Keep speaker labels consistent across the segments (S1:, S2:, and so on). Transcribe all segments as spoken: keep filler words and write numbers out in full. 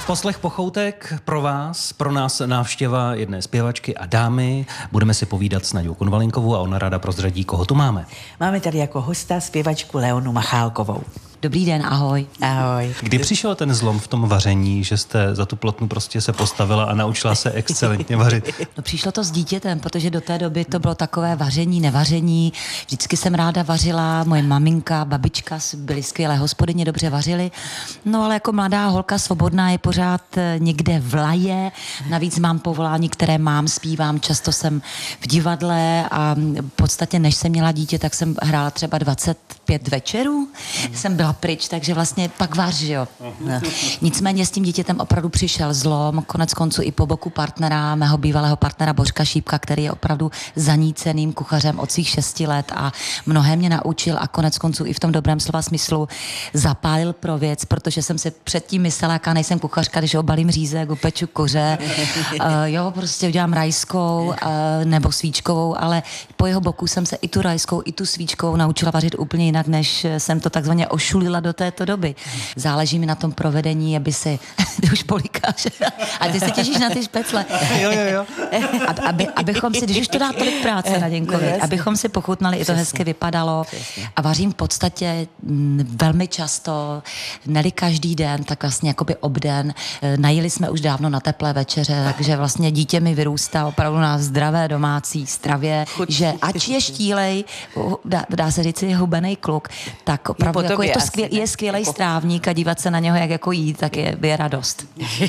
S1: Poslech Pochoutek pro vás, pro nás návštěva jedné zpěvačky a dámy. Budeme si povídat s Naďou Konvalinkovou a ona ráda prozradí, koho tu máme.
S2: Máme tady jako hosta zpěvačku Leonu Machálkovou.
S3: Dobrý den, ahoj.
S2: Ahoj.
S1: Kdy přišel ten zlom v tom vaření, že jste za tu plotnu prostě se postavila a naučila se excelentně vařit?
S3: No, přišlo to s dítětem, protože do té doby to bylo takové vaření, nevaření. Vždycky jsem ráda vařila, moje maminka, babička byly skvělé hospodyně, dobře vařily. No ale jako mladá holka svobodná je pořád někde v laje. Navíc mám povolání, které mám, zpívám, často jsem v divadle a v podstatě než jsem měla dítě, tak jsem hrála třeba dvacet pět večerů. Mm. Jsem byla pryč, takže vlastně pak vař, že jo. No. Nicméně s tím dítětem opravdu přišel zlom, konec konců i po boku partnera, mého bývalého partnera Božka Šípka, který je opravdu zaníceným kuchařem od svých šesti let a mnohé mě naučil a konec konců i v tom dobrém slova smyslu zapálil pro věc, protože jsem si předtím myslela, jaká nejsem kuchařka, když obalím řízek, upeču koře, uh, jo, prostě udělám rajskou uh, nebo svíčkovou, ale po jeho boku jsem se i tu rajskou, i tu svíčkovou naučila vařit úplně jinak, než jsem to takzvaně ošulila do této doby. Záleží mi na tom provedení, aby si, ty už polikáš, a ty se těšíš na ty špecle.
S1: Jo, jo, jo.
S3: Aby, aby, abychom si, když už to dá tolik práce na Děnkovi, abychom si pochutnali, i to hezky vypadalo. A vařím v podstatě m, velmi často, neli každý den, tak vlastně jakoby obden. Najeli jsme už dávno na teplé večeře, takže vlastně dítě mi vyrůstá opravdu na zdravé domácí stravě, že ač je štílej, dá, dá se říct, je hubenej kluk, tak opravdu jako je to skvěl, je skvělej strávník a dívat se na něho, jak jako jít, tak je, je radost.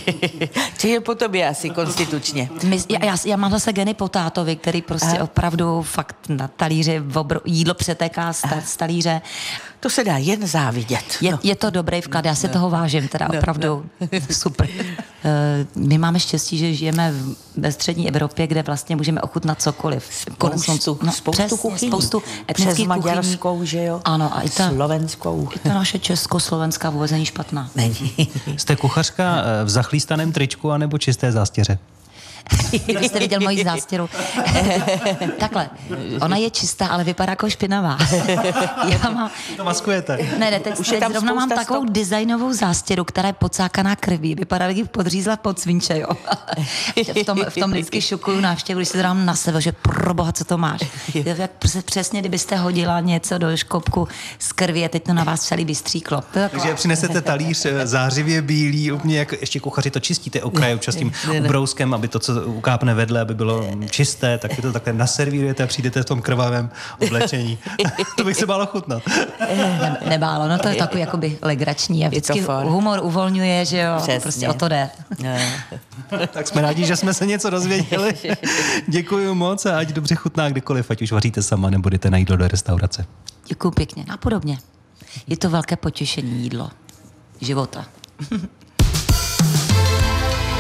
S2: Či je po tobě asi konstitučně.
S3: My, já, já, já mám zase geny po tátovi, který prostě a? opravdu fakt na talíři obro, jídlo přetéká z, z talíře.
S2: To se dá jen závidět.
S3: Je,
S2: no.
S3: je to dobrý vklad, já se no. toho vážím, teda no, opravdu no. super. My máme štěstí, že žijeme ve střední Evropě, kde vlastně můžeme ochutnat cokoliv.
S2: Spoustu,
S3: no,
S2: spoustu kuchyní.
S3: Spoustu
S2: Přes maďarskou, kuchyní. Že jo?
S3: Ano, a i ta
S2: slovenskou.
S3: I ta naše československá vůbec není špatná.
S2: Není.
S1: Jste kuchařka v zachlístaném tričku anebo čisté zástěře?
S3: Kdybyste viděl moji zástěru. Takhle, ona je čistá, ale vypadá jako špinavá. Já mám...
S1: To maskujete.
S3: Ne, ne, teď,
S2: Už
S3: teď zrovna mám takovou stop... designovou zástěru, která je pocákaná krví. Vypadá, jak ji podřízla pod svinče, jo. v, tom, v tom vždycky šokuju návštěvu, když se dám na sebe, že proboha, co to máš. Jak přesně, kdybyste hodila něco do škopku z krvi a teď to na vás celý vystříklo.
S1: Takže přinesete talíř zářivě bílý, úplně jak ještě kuchaři to čistíte okraje čas tím ubrouskem, aby to, co ukápne vedle, aby bylo čisté, tak vy to takhle naservírujete a přijdete v tom krvavém oblečení. To bych se bálo chutnat.
S3: Ne, nebálo, no to je takový jakoby legrační a vždycky humor uvolňuje, že jo, přesně. Prostě o to jde.
S1: Tak jsme rádi, že jsme se něco dozvěděli. Děkuji moc a ať dobře chutná kdykoliv, ať už vaříte sama nebo jdete na jídlo do restaurace.
S3: Děkuji pěkně, a podobně. Je to velké potěšení jídlo života.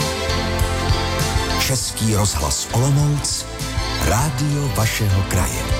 S4: Český rozhlas Olomouc, rádio vašeho kraje.